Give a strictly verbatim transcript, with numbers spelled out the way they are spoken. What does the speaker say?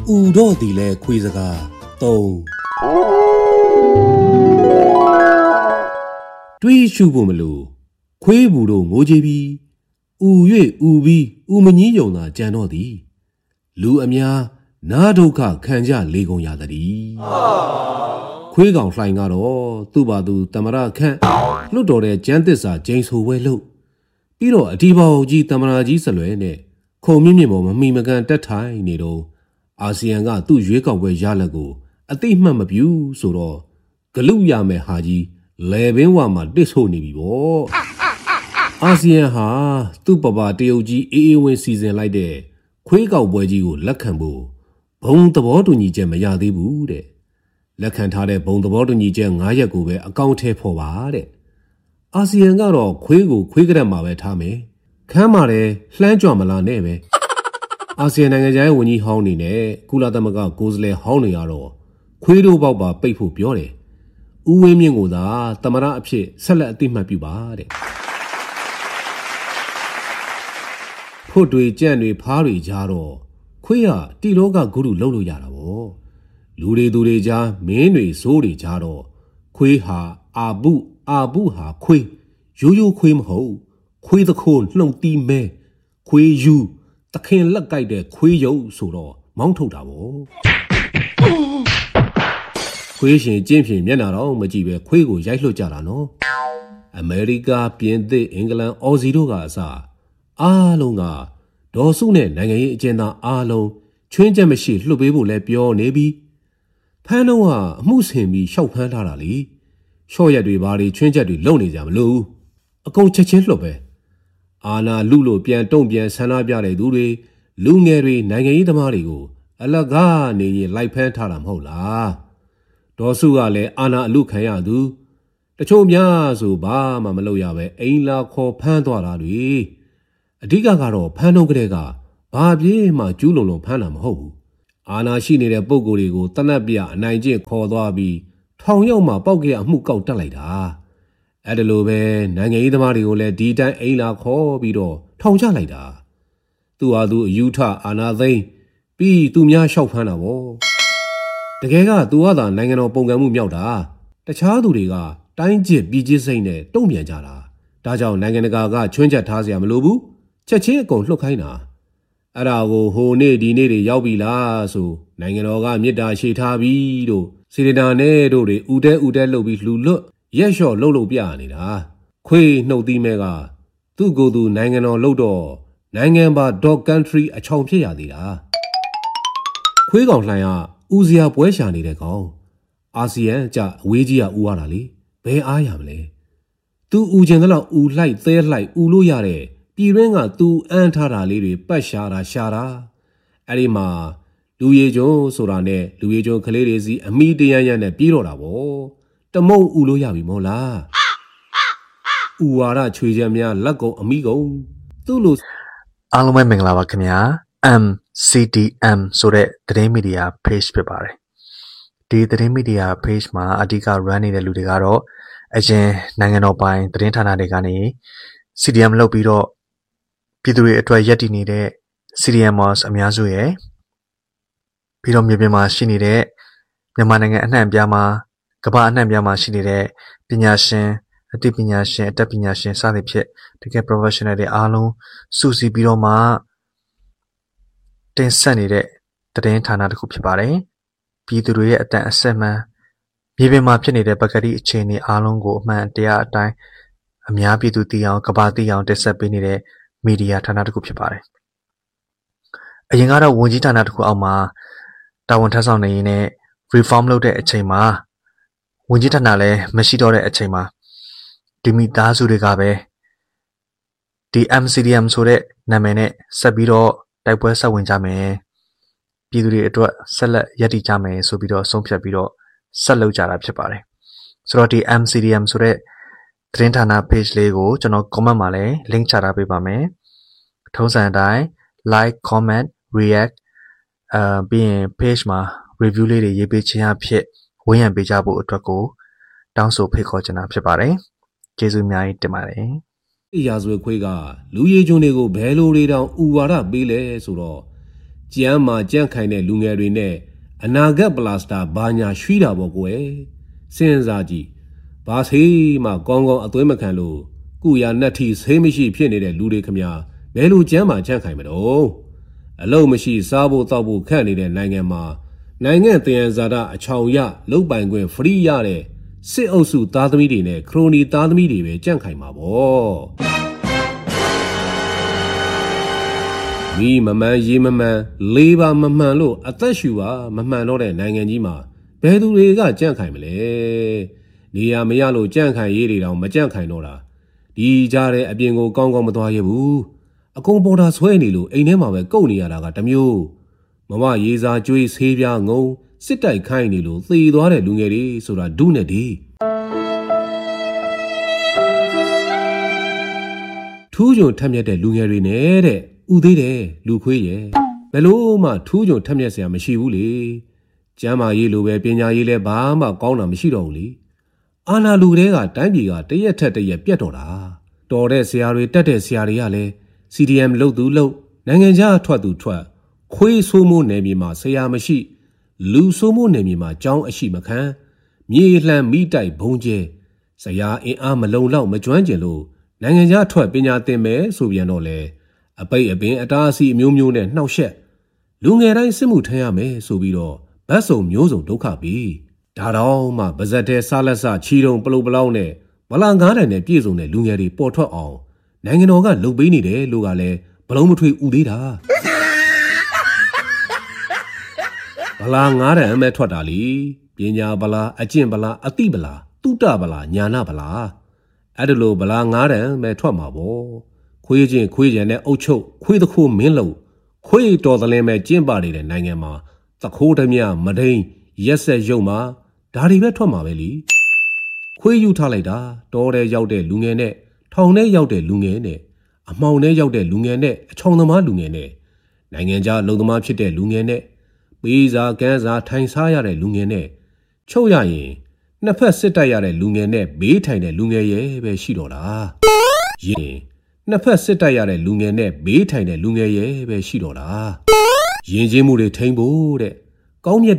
ဥတော့ဒီလဲခွေးစကားသုံးတွေးရှုဖို့မလို့ခွေးဘူးတို့ငိုကြည့်ပြီးဥ၍ဥပြီးဥမကြီးယုံသာကြံတော့သည်လူအများနာဒုက္ခခံကြလေကုန်ရသည်ခွေးကောင်လှိုင်ကတော့သူ့ဘာသူတမရခန့်လွတ်တော်တဲ့ကျန်းသစ္စာဂျိန်ဆိုဝဲလို့ပြီးတော့အဒီပေါကြီးတမရကြီးဆလွဲနဲ့ခုံမြင့်မြင့်ပေါ်မမိမကန်တက်ထိုင်နေတော့အာဆီယံကသူ့ရွေးကောက်ပွဲရလက်ကိုအသိမှတ်မပြုဆိုတော့ဂလုရမယ်ဟာကြီးလေပင်ဝမှာတစ်ဆို့နေပြီပေါ့အာဆီယံဟာသူ့ပပတရုတ်ကြီးအေးအေးဝင်းစီစဉ်လိုက်တဲ့ခွေးကောက်ပွဲကြီးကိုလက်ခံဖို့ဘုံသဘောတူညီချက်မရသေးဘူးတဲ့လက်ခံထားတဲ့ဘုံသဘောတူညီချက်၅ရက်ကိုပဲအကောင့်ထဲဖော်ပါတဲ့အာဆီယံကတော့ခွေးကိုခွေးကရက်မှာပဲထားမယ်ခမ်းပါတယ်လှမ်းကြွမလားနဲ့ပဲအာဆီယံနိုင်ငံခြားရေးဝန်ကြီးဟောင်းနေနဲ့ကုလသမဂ္ဂကိုယ်စားလှယ်ဟောင်းနေရတော့ခွေးတို့ပေါက်ပါပိတ်ဖို့ပြောတယ်ဥဝင်းမြင့်ကိုသာတမရအဖြစ်ဆက်လက်အသိမှတ်ပြုပါတဲ့ဖို့တွေကြံ့တွေဖားတွေကြားတော့ခွေးကတိလောကဂုရုလှုပ်လို့ရတာပေါ့လူတွေသူတွေကြားမင်းတွေစိုးတွေကြားတော့ခွေးဟာအာပုအာပုဟာခွေးရိုးရိုးခွေးမဟုတ်ခွေးသခိုးနှုံတီးမဲခွေးယူတခင်လက်ကြိုက်တဲ့ခွေးရုပ်ဆိုတော့မောင်းထုတ်တာပေါ့ခွေးရှင်ကျင့်ဖြင့်မျက်နှာတော့မကြည့်ပဲခွေးကိုရိုက်လွှတ်ကြတာနော်အမေရိကပြင်သစ်အင်္ဂလန်အော်စီတို့ကအစအားလုံးကဒေါ်စုနဲ့နိုင်ငံရေးအကျဉ်းသားအားလုံးချွင်းချက်မရှိလှုပ်ပေးဖို့လဲပြောနေပြီးဖမ်းတော့ကအမှုဆင်ပြီးရှောက်ဖမ်းထားတာလေရှော့ရက်တွေဘာတွေချွင်းချက်တွေလုံနေကြမလို့အကုန်ချက်ချင်းလှုပ်ပဲအာနာလူလို့ပြန်တုံ့ပြန်ဆန္ဒပြတဲ့သူတွေလူငယ်တွေနိုင်ငံရေးသမားတွေကိုအလကားနေရင်လိုက်ဖမ်းထားတာမဟုတ်လားဒေါ်စုကလည်းအာနာအလူခံရသူတချို့များဆိုဘာမှမလုပ်ရပဲအိမ်လာခေါ်ဖမ်းသွားတာတွေအဓိကကတော့ဖမ်းတော့ကလေးကဘာပြေးမှကျူးလွန်လွန်ဖမ်းတာမဟုတ်ဘူးအာနာရှိနေတဲ့ပုံကိုယ်တွေကိုတနက်ပြအနိုင်ကျင့်ခေါ်သွားပြီးထောင်ရောက်မှပောက်ကရအမှုကောက်တက်လိုက်တာအဲ့ဒါလိုပဲနိုင်ငံရေးသမားတွေကိုလည်းဒီတိုင်းအိမ်လာခေါ်ပြီးတော့ထောင်ချလိုက်တာသူ့ဟာသူအယူထအာနာသိန်းပြီးသူများလျှောက်ဖမ်းတာပေါ့တကယ်ကသူကသာနိုင်ငံတော်ပုံကံမှုမြောက်တာတခြားသူတွေကတိုင်းကျစ်ပြည်ကျစ်စိမ့်နဲ့တုံ့ပြန်ကြတာဒါကြောင့်နိုင်ငံတကာကချွင်းချက်ထားစရာမလိုဘူးချက်ချင်းအကုန်လှုပ်ခိုင်းတာအဲ့ဒါကိုဟိုနေ့ဒီနေ့တွေရောက်ပြီလားဆိုနိုင်ငံတော်ကမြစ်တာရှေ့ထားပြီးတို့စီရတာနဲ့တို့တွေဥတဲဥတဲလှုပ်ပြီးလှူလွတ်ရက်လျှော့လှုပ်လှုပ်ပြနေတာခွေးနှုတ်သီးမဲကသူ့ကိုယ်သူနိုင်ငံတော်လှုပ်တော့နိုင်ငံပါ dog country အချောင်ဖြစ်ရသေးတာခွေးကောင်လှိုင်ကဦးစရာပွဲရှာနေတဲ့ကောင်အာဆီယံကြအဝေးကြီးကဦးရတာလေဘယ်အားရမလဲသူဦးကျင်တော့ဦးလှိုက်သဲလှိုက်ဦးလို့ရတဲ့ပြည်ရင်းကသူအန်းထားတာလေးတွေပတ်ရှာတာရှာတာအဲ့ဒီမှာလူရည်ကျုံဆိုတာနဲ့လူရည်ကျုံကလေးတွေစီအမိတရရနဲ့ပြေးတော့တာဗောတမုံဦးလို့ရပြီမို့လားဥဝါဒချွေချက်များလက်ကုံအမိကုံသူ့လိုအားလုံးပဲမင်္ဂလာပါခင်ဗျာ M C D M ဆိုတဲ့သတင်းမီဒီယာ page ဖြစ်ပါတယ်ဒီသတင်းမီဒီယာ page မှာအဓိက run နေတဲ့လူတွေကတော့အရင်နိုင်ငံတော်ပိုင်သတင်းဌာနတွေကနေ C D M လုပ်ပြီးတော့ပြည်သူတွေအတွက်ရည်တည်နေတဲ့ C D Mers အများစုရယ်ပြီးတော့မြေပြင်မှာရှိနေတဲ့မြန်မာနိုင်ငံအနှံ့အပြားမှာကမ္ဘာအနှံ့အပြားမှာရှိနေတဲ့ပညာရှင်အသိပညာရှင်အတတ်ပညာရှင်စသဖြင့်တကယ် professional တွေအားလုံးစုစည်းပြီးတော့မှတင်ဆက်နေတဲ့သတင်းဌာနတစ်ခုဖြစ်ပါတယ်ပြည်သူတွေရဲ့အတန်အဆက်မှန်မြေပြင်မှာဖြစ်နေတဲ့ပကတိအခြေအနေအားလုံးကိုအမှန်တရားအတိုင်းအများပြည်သူသိအောင်ကမ္ဘာသိအောင်တင်ဆက်ပေးနေတဲ့မီဒီယာဌာနတစ်ခုဖြစ်ပါတယ်အရင်ကတော့ဝန်ကြီးဌာနတစ်ခုအောက်မှာတာဝန်ထမ်းဆောင်နေရင်းနဲ့ reform လုပ်တဲ့အချိန်မှာဝန်ကြီးဌာနလည်းမရှိတော့တဲ့အချိန်မှာဒီမိသားစုတွေကပဲဒီ M C D M ဆိုတဲ့နာမည်နဲ့ဆက်ပြီးတော့တိုက်ပွဲဆက်ဝင်ကြမယ်ပြည်သူတွေအတွက်ဆက်လက်ရည်တည်ကြမယ်ဆိုပြီးတော့ဆုံးဖြတ်ပြီးတော့ဆက်လုပ်ကြတာဖြစ်ပါတယ်ဆိုတော့ဒီ M C D M ဆိုတဲ့သတင်းဌာန page လေးကိုကျွန်တော် comment မှာလည်း link ချထားပေးပါမယ်ထုံးစံအတိုင်း like comment react အာပြီးရင် page မှာ review လေးတွေရေးပေးခြင်းအဖြစ်ဝန်းရံပေးကြဖို့အတွက်ကိုတောင်းဆိုဖိတ်ခေါ်ချင်တာဖြစ်ပါတယ်ကျေးဇူးအများကြီးတင်ပါတယ်ဒီရာဇဝဲခွေးကလူရည်ကျုံတွေကိုဘယ်လိုတွေတောင်ဥဝါဒပေးလဲဆိုတော့ကျမ်းမာကြန့်ခိုင်တဲ့လူငယ်တွေနဲ့အနာဂတ်ပလာစတာဘာညာရွှီးတာပေါ့ကွယ်စဉ်းစားကြည့်ဘာဆေးမှကောင်းကောင်းအသွေးမခံလို့ကုရနတ်ထီဆေးမရှိဖြစ်နေတဲ့လူတွေခမဘယ်လိုကျမ်းမာကြန့်ခိုင်မလို့အလုံးမရှိစားဖို့တောက်ဖို့ခန့်နေတဲ့နိုင်ငံမှာနိုင်ငံတည်ရန်ဇာတာအချောင်ရလုတ်ပိုင်ခွင့်ဖရီးရတဲ့စစ်အုပ်စုသားသမီးတွေနဲ့ခရိုနီသားသမီးတွေပဲကြန့်ခိုင်မှာပေါ့မိမမှန်ရေးမမှန်လေးပါမမှန်လို့အသက်ရှူပါမမှန်တော့တဲ့နိုင်ငံကြီးမှာဘယ်သူတွေကကြန့်ခိုင်မလဲနေရမရလို့ကြန့်ခိုင်ရေးတွေတောင်မကြန့်ခိုင်တော့တာဒီကြားတဲ့အပြင်ကိုကောင်းကောင်းမသွားရဘူးအကုန်ပေါ်တာဆွဲနေလို့အိမ်ထဲမှာပဲကုတ်နေရတာကတမျိုးမမရေးစားကြွေးဆေးပြားငုံစစ်တိုက်ခိုင်းနေလို့သေသွားတဲ့လူငယ်တွေဆိုတာဒုနဲ့ဒီထူးချွန်ထက်မြက်တဲ့လူငယ်တွေနဲ့တဲ့ဥသေးတယ်လူခွေးရဲ့ဘယ်လို့မှထူးချွန်ထက်မြက်စရာမရှိဘူးလေကျမ်းမာရေးလိုပဲပညာရေးလည်းဘာမှကောင်းတာမရှိတော့ဘူးလေအာနာလူတွေကတိုင်းပြည်ကတရက်ထက်တရက်ပြတ်တော့တာတော်တဲ့ဆရာတွေတက်တဲ့ဆရာတွေကလည်း စီ ဒီ အမ် လုတ်သူလုတ်နိုင်ငံခြားထွက်သူထွက်ခွေးဆိုးမိုးနယ်မြေမှာဆရာမရှိလူဆိုးမိုးနယ်မြေမှာကျောင်းအရှိမခံမြေလှန်မိတိုက်ဘုံကျဲဆရာအင်အားမလုံလောက်မကျွမ်းကျင်လို့နိုင်ငံခြားထွက်ပညာသင်မယ်ဆိုပြန်တော့လေအပိတ်အပင်အတားအဆီးအမျိုးမျိုးနဲ့နှောက်ယှက်လူငယ်တိုင်းစစ်မှုထမ်းရမယ်ဆိုပြီးတော့ဗတ်စုံမျိုးစုံဒုက္ခပြီးဒါတော့မှဗဇက်တဲ့ဆာလက်ဆချီတုံပလုတ်ပလောင်းနဲ့ဗလာငါးတိုင်နဲ့ပြည့်စုံတဲ့လူငယ်တွေပေါ်ထွက်အောင်နိုင်ငံတော်ကလှုပ်ပေးနေတယ်လို့ကလည်းဘလုံးမထွေဥသေးတာဗလာငါးတိုင်အမဲထွက်တာလीပညာဗလာအကျင့်ဗလာအတိဗလာတုတဗလာညာနာဗလာအဲ့ဒါလိုဗလာငါးတိုင်မဲထွက်မှာပေါ့ခွေးချင်းခွေးကျန်တဲ့အုတ်ချုပ်ခွေးတခိုးမင်းလုံခွေးတော်သလင်းမဲ့ကျင့်ပနေတဲ့နိုင်ငံမှာသခိုးဓမြမဒိန်ရက်ဆက်ရုံမှာဒါတွေပဲထွက်မှာပဲလीခွေးယူထားလိုက်တာတောထဲရောက်တဲ့လူငယ်နဲ့ထောင်ထဲရောက်တဲ့လူငယ်နဲ့အမှောင်ထဲရောက်တဲ့လူငယ်နဲ့အချောင်သမားလူငယ်နဲ့နိုင်ငံခြားလုံသမားဖြစ်တဲ့လူငယ်နဲ့ပေးစာကန်းစာထိုင်စားရတဲ့လူငယ်နဲ့ချုပ်ရရင်နှစ်ဖက်စစ်တိုက်ရတဲ့လူငယ်နဲ့ဘေးထိုင်တဲ့လူငယ်ရဲ့ပဲရှိတော့တာရင်နှစ်ဖက်စစ်တိုက်ရတဲ့လူငယ်နဲ့ဘေးထိုင်တဲ့လူငယ်ရဲ့ပဲရှိတော့တာယဉ်ကျေးမှုတွေထိန်းဖို့တဲ့ကောင်းမြတ်